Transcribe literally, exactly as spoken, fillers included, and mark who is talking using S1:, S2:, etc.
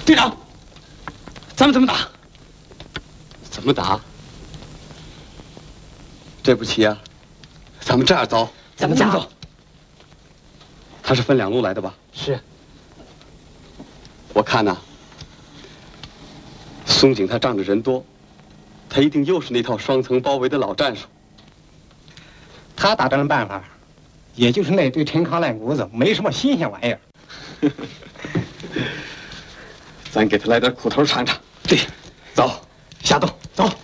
S1: 队长，咱们怎么打？
S2: 怎么打？这步棋啊，咱们这样走。
S1: 咱们怎么走？
S2: 他是分两路来的吧？
S1: 是。
S2: 我看呐、啊，松井他仗着人多，他一定又是那套双层包围的老战术。
S3: 他打仗的办法，也就是那堆陈糠烂谷子，没什么新鲜玩意儿。
S2: 咱给他来点苦头尝尝。
S3: 对，
S2: 走，
S3: 下动，走。